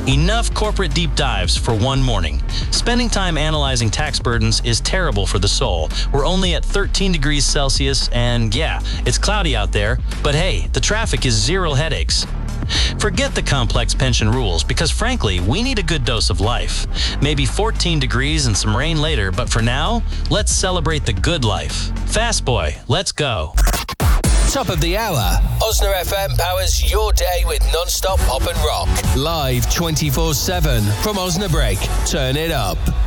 Enough corporate deep dives for one morning. Spending time analyzing tax burdens is terrible for the soul. We're only at 13 degrees Celsius, and yeah, it's cloudy out there, but hey, the traffic is zero headaches. Forget the complex pension rules, because frankly, we need a good dose of life. Maybe 14 degrees and some rain later, but for now, let's celebrate the good life. Fast Boy, let's go. Top of the hour. Osna FM powers your day with non-stop pop and rock. Live 24/7 from Osnabrück. Turn it up.